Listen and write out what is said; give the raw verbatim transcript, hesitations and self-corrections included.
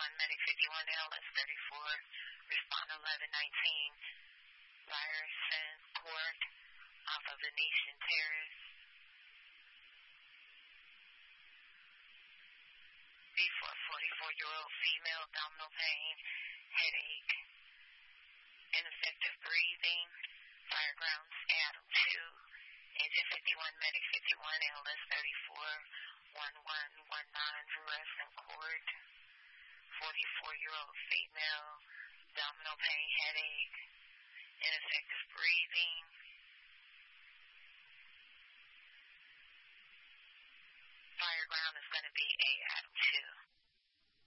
fifty-one, Medic fifty-one L S thirty-four, respond eleven nineteen, Ryerson Court, off of Venetian Terrace. B for forty-four-year-old female, abdominal pain, headache, ineffective breathing, fire grounds, Adam two, engine fifty-one, Medic fifty-one, L S thirty-four, one one one nine, Ryerson Court, forty-four-year-old female, abdominal pain, headache, ineffective breathing. Fire ground is going to be A Adam two.